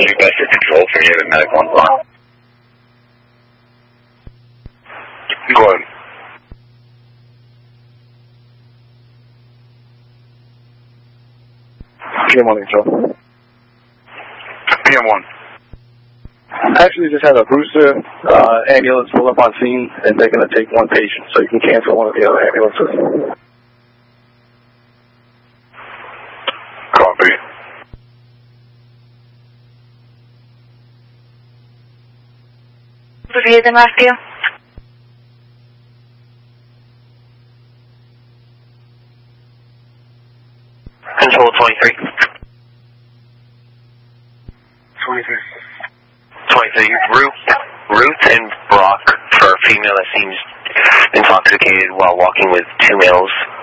best to control for you, medical on line. Go ahead. PM1 control. PM1. Actually, just had a Brewster ambulance pull up on scene, and they're going to take one patient, so you can cancel one of the other ambulances. Copy. Review them after you. Control 23. 23. 23. Ruth and Brock for a female that seems intoxicated while walking with two males